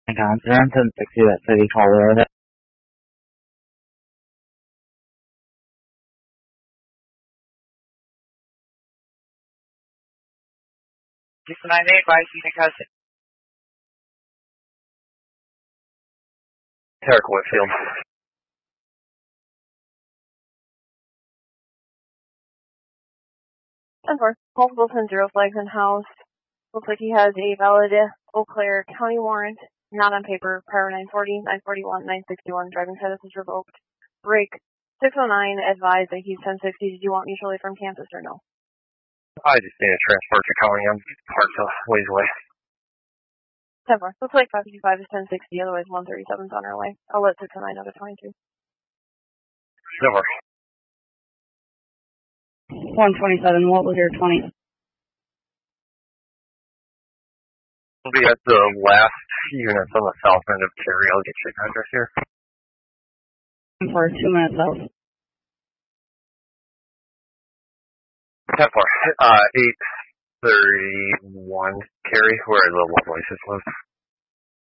Concern 1060, that city Colorado. Just 98 by because Eric Whitfield. And for multiple 10-0 flags in house. Looks like he has a valid Eau Claire County warrant, not on paper, prior 940, 941, 961, driving status is revoked. Break 609 advised that he's 1060. Did you want mutually from campus or no? I just need a transport to county. I'm parked a ways away. 10-4. Looks like 555 is 1060, otherwise 137's on our way. I'll let 609 know to 22. 10-4. 127, what was your 20? I'll be at the last units on the south end of Cary. I'll get your address here. For 2 minutes out. 10-4. 831 Cary, where the Lovelaces live.